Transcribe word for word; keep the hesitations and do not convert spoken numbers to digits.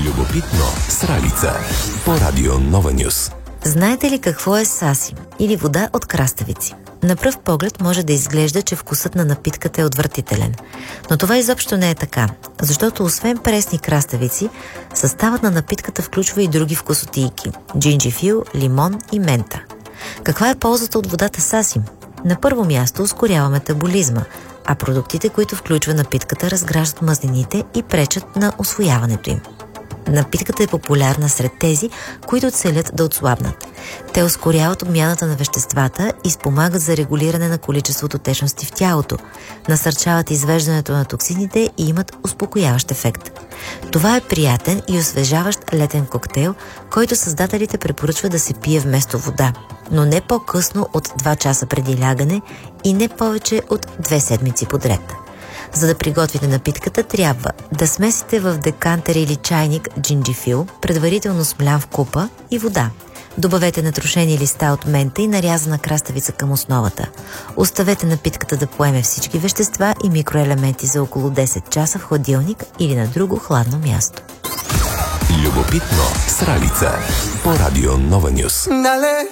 Любопитно с Ралица по Радио Нова Нюс. Знаете ли какво е сасим или вода от краставици? На пръв поглед може да изглежда, че вкусът на напитката е отвратителен. Но това изобщо не е така, защото освен пресни краставици, съставът на напитката включва и други вкусотийки – джинджифил, лимон и мента. Каква е ползата от водата сасим? На първо място ускорява метаболизма, а продуктите, които включва напитката, разграждат мазнините и пречат на усвояването им. Напитката е популярна сред тези, които целят да отслабнат. Те ускоряват обмяната на веществата и спомагат за регулиране на количеството течности в тялото, насърчават извеждането на токсините и имат успокояващ ефект. Това е приятен и освежаващ летен коктейл, който създателите препоръчват да се пие вместо вода, но не по-късно от два часа преди лягане и не повече от две седмици подред. За да приготвите напитката, трябва да смесите в декантер или чайник джинджифил, предварително смлян в купа, и вода. Добавете натрошени листа от мента и нарязана краставица към основата. Оставете напитката да поеме всички вещества и микроелементи за около десет часа в хладилник или на друго хладно място. Любопитно с Ралица по Радио Нова Нюс.